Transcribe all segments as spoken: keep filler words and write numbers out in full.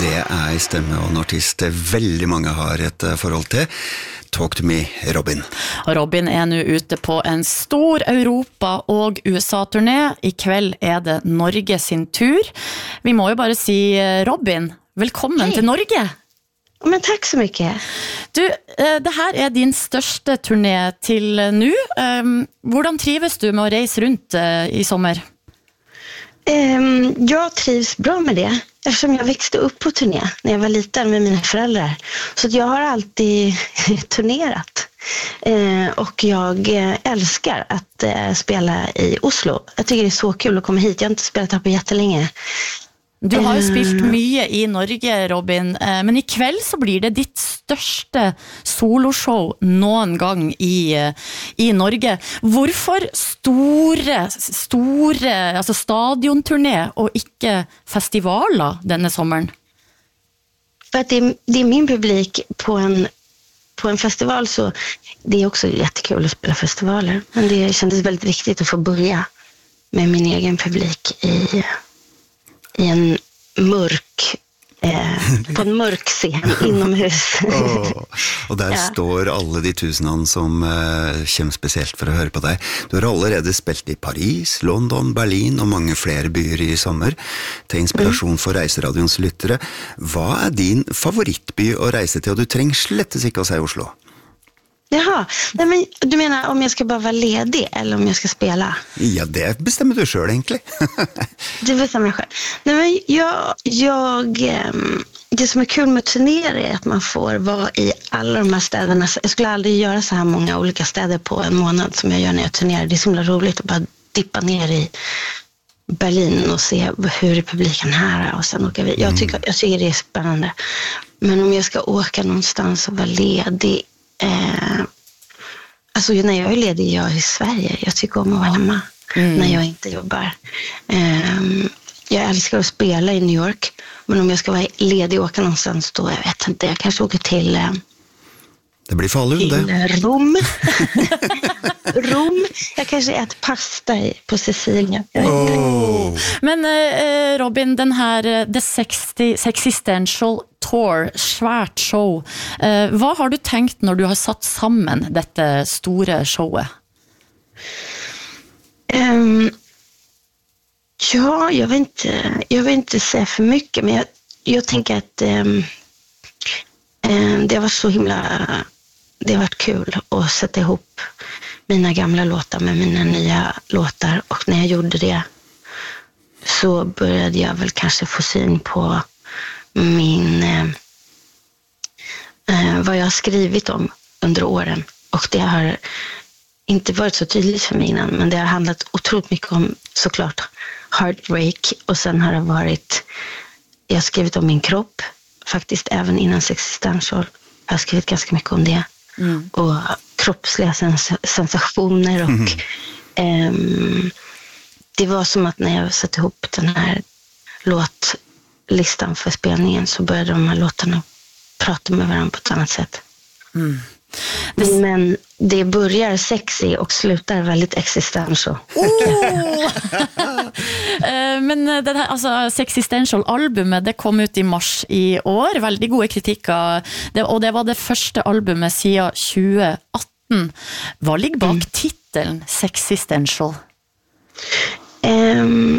det er en stemme og en artist veldig mange har et forhold til. Talk to me, Robin. Og Robin er nå ute på en stor Europa- og U S A-turné. I kveld er det Norge sin tur. Vi må jo bare si, Robin, velkommen Hej. til Norge. Men tack så mycket. Du, det här är din största turné till nu. Hvordan trives du med att resa runt i sommar? Um, jag trivs bra med det. Eftersom jag växte upp på turné när jag var liten med mina föräldrar. Så jag har alltid turnerat. Uh, och jag älskar att uh, spela i Oslo. Jag tycker det är så kul att komma hit. Jag har inte spelat här på jättelänge. Du har jo spilt mye i Norge, Robin, men i kveld så blir det ditt største soloshow noen gang i, i Norge. Hvorfor store, store altså stadionturné og ikke festivaler denne sommeren? För att det är, det är min publik på en, på en festival, så det är också jättekul att spela festivaler. Men det kändes väldigt viktigt att få börja med min egen publik i... i en mörk eh, på en mörk scen inomhus. oh, og der ja. står alle de tusenene som eh, kommer spesielt for å høre på deg. Du har allerede spilt i Paris, London, Berlin og mange flere byer i sommer til inspirasjon for Reiseradions lyttere. Hva er din favorittby å reise til, og du trenger slettes ikke å si Oslo? Jaha, nej, men du menar om jag ska bara vara ledig eller om jag ska spela? Ja, det bestemmer du själv egentligen. Det bestämmer jag själv. Nej, men jag, jag, det som är kul med turnéer är att man får vara i alla de här städerna. Jag skulle aldrig göra så här många olika städer på en månad som jag gör när jag turnerar. Det är så himla roligt att bara dippa ner i Berlin och se hur är publiken här och sen åka vi. Jag tycker, jag tycker det är spännande. Men om jag ska åka någonstans och vara ledig, Eh, alltså när jag är ledig jag är i Sverige. Jag tycker om att vara hemma mm. när jag inte jobbar. eh, Jag älskar att spela i New York. Men om jag ska vara ledig och åka någonstans då, jag vet inte, jag kanske åker till eh, det blir Falun, till det. Rom. Rom. Jag kanske äter pasta i, på Sicilien. Oh. Men eh, Robin, den här The sexty, Sexistential Tour, svært show. Eh, vad har du tänkt när du har satt sammen dette store showet? Um, ja, jag vill inte, jag vill inte säga för mycket, men jag, jag tänker att um, um, det har varit så himla, det har varit kul att sätta ihop mina gamla låtar med mina nya låtar, och när jag gjorde det så började jag väl kanske få syn på min eh, eh, vad jag har skrivit om under åren, och det har inte varit så tydligt för mig innan, men det har handlat otroligt mycket om såklart heartbreak, och sen har det varit, jag har skrivit om min kropp faktiskt även innan Sexistential. Jag har skrivit ganska mycket om det mm. och kroppsliga sens- sensationer och mm. ehm, det var som att när jag satte ihop den här låtlistan för spelningen så började de här låtarna prata med varandra på ett annat sätt. Mm. Det... Men det börjar sexy och slutar väldigt existential. Oh! Men det här, alltså Sexistential-albumet, det kom ut i mars i år. Väldigt goda kritiker. Det, och det var det första albumet siden tjugo arton. Vad ligger bak mm. titeln Sexistential? Um,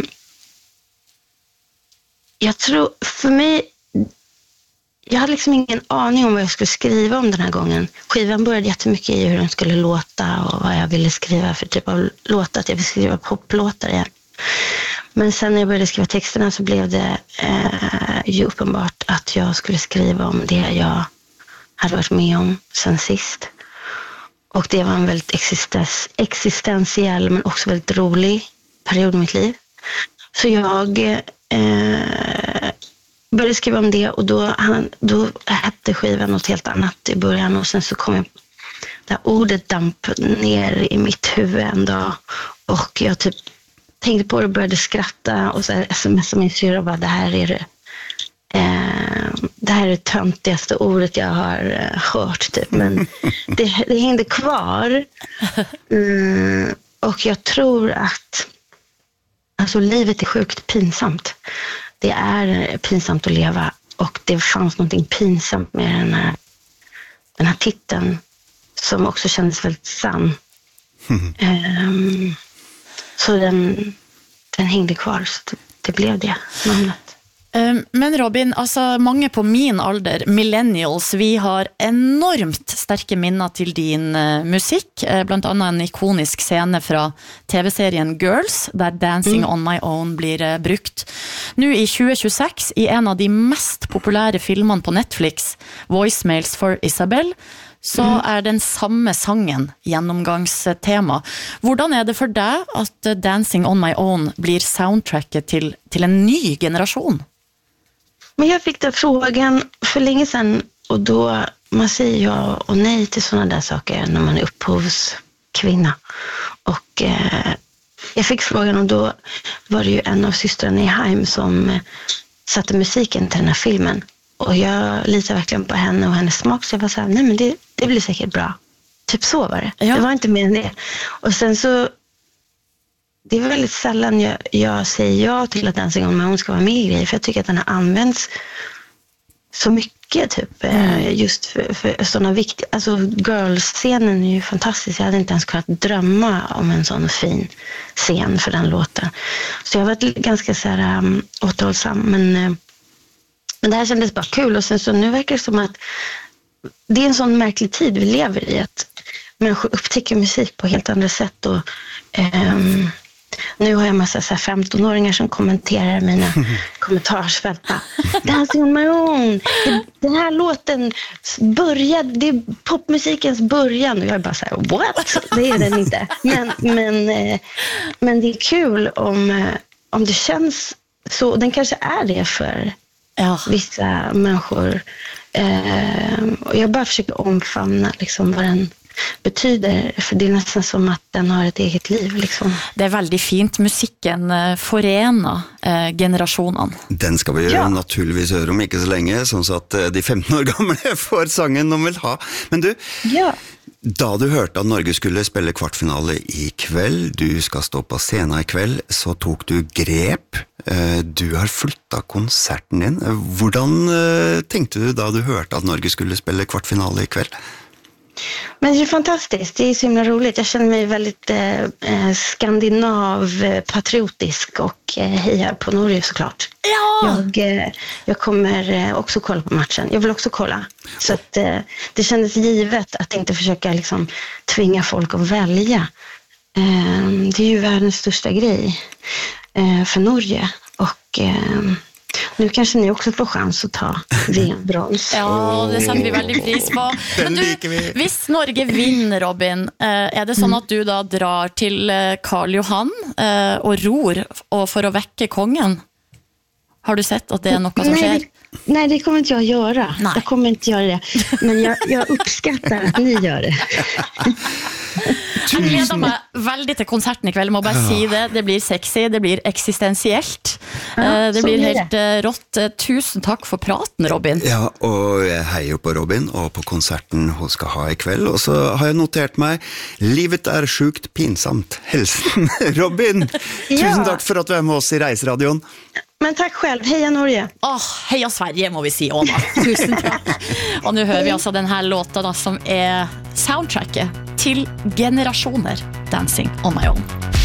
jag tror, för mig, jag hade liksom ingen aning om vad jag skulle skriva om den här gången. Skivan började jättemycket i hur den skulle låta och vad jag ville skriva för typ av låtar. Att jag ville skriva poplåtar igen. Men sen när jag började skriva texterna så blev det eh, ju uppenbart att jag skulle skriva om det jag hade varit med om sen sist. Och det var en väldigt existens, existentiell men också väldigt rolig period i mitt liv. Så jag eh, började skriva om det, och då, han, då hette skivan något helt annat i början, och sen så kom jag, det här ordet damp ner i mitt huvud en dag, och jag typ tänkte på det och började skratta, och så smsade min syrra och bara, det här är det eh, det här är det töntigaste ordet jag har eh, hört typ, men det, det hängde kvar. Mm, och jag tror att alltså livet är sjukt pinsamt. Det är pinsamt att leva och det fanns någonting pinsamt med den här, den här titeln som också kändes väldigt sann. Mm. Um, så den, den hängde kvar, så det, det blev det namnet. Men Robin, altså mange på min alder, millennials, vi har enormt sterke minner til din uh, musikk, uh, blant annet en ikonisk scene fra tv-serien Girls, der Dancing mm. on My Own blir uh, brukt. Nu i tjue tjueseks, i en av de mest populære filmene på Netflix, Voicemails for Isabel, så mm. er den samme sangen gjennomgangstema. Hvordan er det for deg at uh, Dancing on My Own blir soundtracket til, til en ny generation? Men jag fick den frågan för länge sedan och då man säger ja och nej till sådana där saker när man är upphovskvinna. Och eh, jag fick frågan och då var det ju en av systrarna i Heim som eh, satte musiken till den här filmen. Och jag litar verkligen på henne och hennes smak, så jag var så här, nej men det, det blir säkert bra. Typ så var det. Ja. Det var inte mer än det. Och sen så det är väldigt sällan jag, jag säger ja till att Dancing on My Own ska vara med i grejer, för jag tycker att den har använts så mycket typ, mm. just för, för sådana viktiga, alltså Girls-scenen är ju fantastisk. Jag hade inte ens kunnat drömma om en sån fin scen för den låten. Så jag har varit ganska så här um, återhållsam, men, uh, men det här kändes bara kul. Och sen så nu verkar det som att det är en sån märklig tid vi lever i, att människor upptäcker musik på helt andra sätt och um, nu har jag en massa så här femton-åringar som kommenterar mina kommentarsfält. Dancing on My Own. Den här låten började, det är popmusikens början. Och jag är bara så här, what? Det är den inte. Men, men, men det är kul om, om det känns så. Den kanske är det för ja. vissa människor. Och jag bara försöker omfamna liksom vad den betyder, för det är nästan som att den har ett eget liv liksom. Det är väldigt fint, musikken forener eh, generationen. Den ska vi ju ja. naturligtvis høre om ikke så länge, sånn så att de femton år gamle får sangen de vill ha. Men du, ja. da du hørte at Norge skulle spille kvartfinale i kveld, du skal stå på scenen i kveld, så tok du grep. Du har flyttat konserten din. Hvordan tenkte du da du hørte at Norge skulle spille kvartfinale i kveld? Men det är fantastiskt, det är så himla roligt. Jag känner mig väldigt eh, skandinav, patriotisk och eh, hejar på Norge såklart. Ja! Jag, eh, jag kommer eh, också kolla på matchen. Jag vill också kolla. Så att, eh, det kändes givet att inte försöka liksom, tvinga folk att välja. Eh, det är ju världens största grej eh, för Norge. Och... Eh, nu kanske ni också får chans att ta V M-brons. Ja, det sätter vi väldigt pris på. Men du, hvis Norge vinner, Robin, är det sånn att du då drar till Karl Johan och ror och för att väcka kongen? Har du sett att det är något som sker? Nej, det, nej, det kommer inte jag göra. Nej. Jag kommer inte göra det. Men jag, jag uppskattar att ni gör det. Jag gleder meg veldig til konserten i kveld, må bare si det. Det blir sexy, det blir eksistensielt. Ja, det blir helt det. rått. Tusen takk for praten, Robin. Ja, og jeg heier på Robin og på konserten hun skal ha i kveld. Og så har jeg notert meg, livet er sjukt pinsamt. Hilsen, Robin. Tusen takk for at du er med oss i Reiseradioen. Men tack själv, heja Norge. Åh, heja Sverige må vi si også da. Tusen takk. Og nu hører vi altså den her låta da, som er soundtracket til generationer, Dancing on My Own.